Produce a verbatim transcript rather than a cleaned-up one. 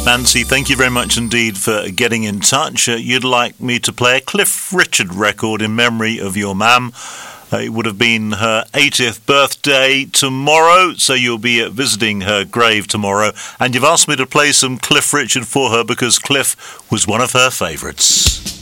Nancy, thank you very much indeed for getting in touch. Uh, you'd like me to play a Cliff Richard record in memory of your mam. Uh, it would have been her eightieth birthday tomorrow, so you'll be uh, visiting her grave tomorrow. And you've asked me to play some Cliff Richard for her because Cliff was one of her favourites.